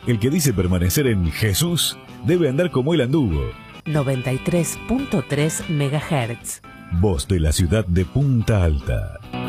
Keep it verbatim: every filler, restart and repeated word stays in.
El que dice permanecer en Jesús debe andar como él anduvo. noventa y tres punto tres megahertz. Voz de la ciudad de Punta Alta.